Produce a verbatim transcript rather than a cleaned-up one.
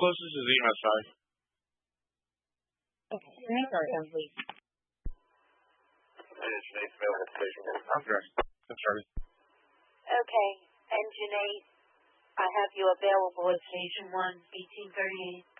closest is E M S I. Okay. Start them, please. And Janae's available station one. Okay. That's started. Okay. And Janae, I have you available at station one, eighteen thirty-eight.